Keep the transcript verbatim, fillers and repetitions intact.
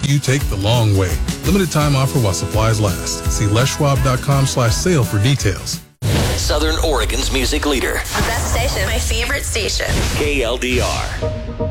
you take the long way. Limited time offer while supplies last. See leschwab.com slash sale for details. Southern Oregon's music leader. The best station. My favorite station. K L D R.